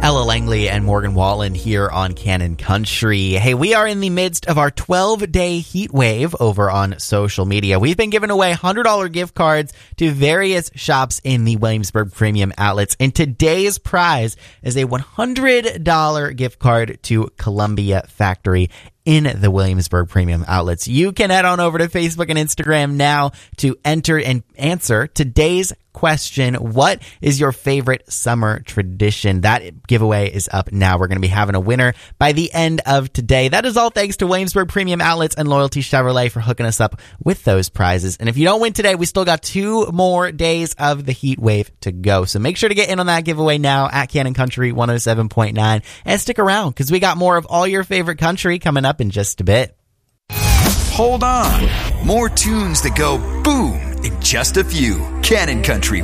Ella Langley and Morgan Wallen here on Cannon Country. Hey, we are in the midst of our 12-day heat wave over on social media. We've been giving away $100 gift cards to various shops in the Williamsburg Premium Outlets. And today's prize is a $100 gift card to Columbia Factory in the Williamsburg Premium Outlets. You can head on over to Facebook and Instagram now to enter and answer today's question. What is your favorite summer tradition? That giveaway is up now. We're going to be having a winner by the end of today. That is all thanks to Williamsburg Premium Outlets and Loyalty Chevrolet for hooking us up with those prizes. And if you don't win today, we still got 2 more days of the heat wave to go. So make sure to get in on that giveaway now at Cannon Country 107.9 and stick around because we got more of all your favorite country coming up in just a bit. Hold on. More tunes that go boom in just a few. Cannon Country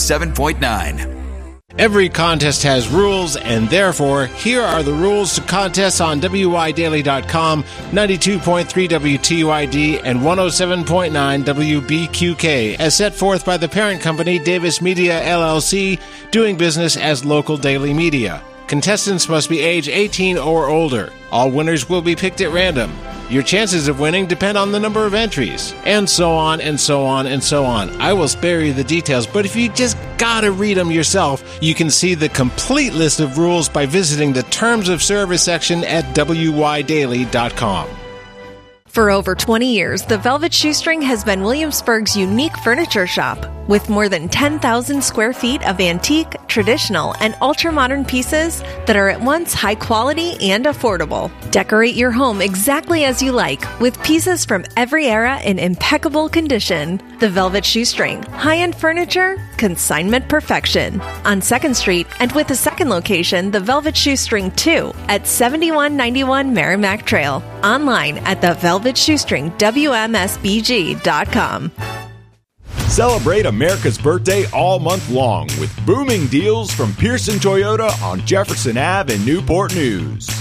107.9. Every contest has rules, and therefore, here are the rules to contests on WYDaily.com, 92.3 WTUID, and 107.9 WBQK, as set forth by the parent company, Davis Media, LLC, doing business as Local Daily Media. Contestants must be age 18 or older. All winners will be picked at random. Your chances of winning depend on the number of entries, and so on, and so on, and so on. I will spare you the details, but if you just gotta read them yourself, you can see the complete list of rules by visiting the Terms of Service section at WYDaily.com. For over 20 years, the Velvet Shoestring has been Williamsburg's unique furniture shop. With more than 10,000 square feet of antique, traditional, and ultra-modern pieces that are at once high quality and affordable. Decorate your home exactly as you like, with pieces from every era in impeccable condition. The Velvet Shoestring. High-end furniture, consignment perfection. On 2nd Street, and with a second location, the Velvet Shoestring 2, at 7191 Merrimack Trail. Online at thevelvetshoestringwmsbg.com. Celebrate America's birthday all month long with booming deals from Pearson Toyota on Jefferson Ave in Newport News.